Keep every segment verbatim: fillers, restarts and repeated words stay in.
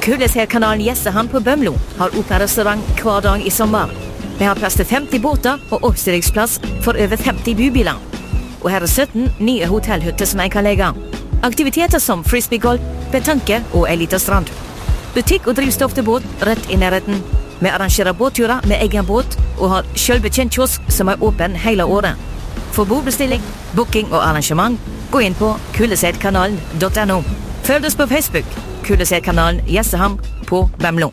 Kulleseidkanalen Jessehand på Bømlo har åpen restaurant hver dag i sommer. Vi har plass til femti båter og oppstillingsplass for over femti bybiler. Og her er sytten nye hotellhytter som jeg kan legge. Aktiviteter som frisbeegolf, petanque og en liten strand. Butikk og drivstoff til båt rett i nærheten. Vi arrangerer båtturer med egen båt og har selvbetjent kiosk som er åpen hele året. For bordbestilling, booking og arrangement, gå inn på kulleseidkanalen punktum no. Følg oss på Facebook, Kulleseidkanalen Jessehand på Bømlo.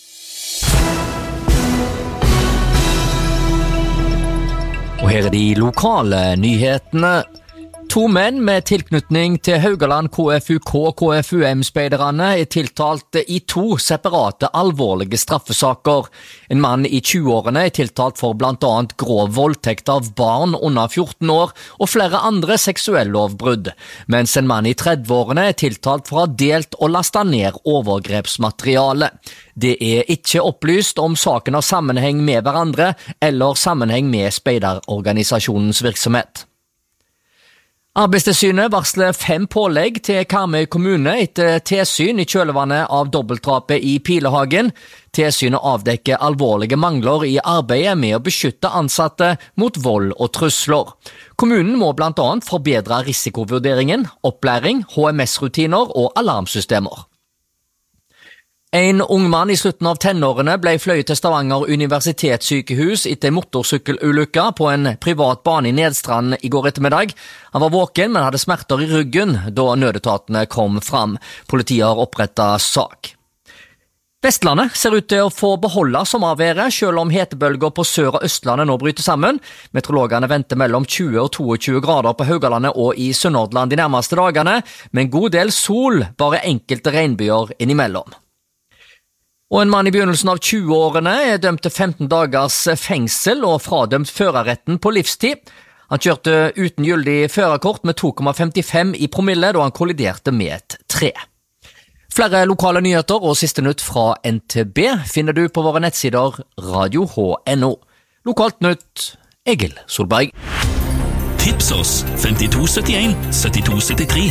Og her er de lokale nyhetene. To menn med tilknytning til Haugaland K F U K og K F U M-speiderne er tiltalt i to separate alvorlige straffesaker. En mann i tjueårene er tiltalt for blant annet grov voldtekt av barn under fjorten år og flere andre seksuellovbrudd, mens en mann i trettiårene er tiltalt for å ha delt og lastet ned overgrepsmateriale. Det er ikke opplyst om saken har sammenheng med hverandre eller sammenheng med speiderorganisasjonens virksomhet. Arbeidstilsynet varsler fem pålegg til Karmøy kommune etter tilsyn i kjølvannet av dobbeltdrapet i Pilehagen. Tilsynet avdekker alvorlige mangler i arbeidet med å beskytte ansatte mot vold og trusler. Kommunen må blant annet forbedre risikovurderingen, opplæring, H M S-rutiner og alarmsystemer. En ung mann i slutten av tenårene ble fløyet til Stavanger universitetssykehus etter motorsykkelulykka på en privat bane i Nedstrand i går ettermiddag. Han var våken, men hadde smerter i ryggen da nødetatene kom fram. Politiet har opprettet sak. Vestlandet ser ut til å få beholde sommerværet, selv om hetebølger på Sør- og Østlandet nå bryter sammen. Meteorologene venter mellom tjue og tjueto grader på Haugalandet og i Sunnhordland de nærmeste dagene, med en god del sol, bare enkelte regnbyer innimellom. Og en mann i begynnelsen av tjueårene er dømt til femten dagers fengsel og fradømt førerretten på livstid. Han kjørte uten gyldig førerkort med to komma femtifem i promille da han kolliderte med et tre. Flere lokale nyheter og siste nytt fra N T B finner du på våre nettsider radio h punktum no. Lokalt nytt, Egil Solberg. Tips oss femtito syttien syttito syttitre.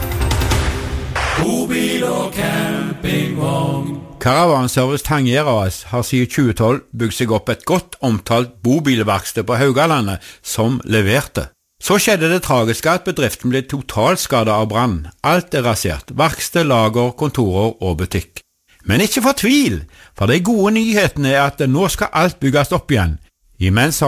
Bobil og campingvogn. Karavanservice Tangier A S har siden tjue tolv bygd seg opp et godt omtalt bobilverksted på Haugalandet som leverte. Så skjedde det tragiske at bedriften ble totalskadet av brann. Alt er rasert, verksted, lager, kontorer og butikk. Men ikke fortvil, for de gode nyhetene er at nå skal alt bygges opp igjen. Imens har